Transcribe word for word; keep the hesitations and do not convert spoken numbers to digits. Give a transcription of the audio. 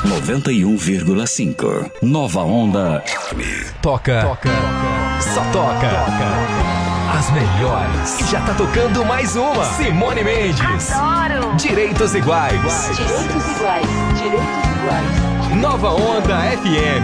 noventa e um vírgula cinco. Nova Onda. Toca. Toca. Só toca. As melhores. E já tá tocando mais uma. Simone Mendes. Adoro. Direitos Iguais. Direitos Iguais. Direitos Iguais. Nova Onda F M.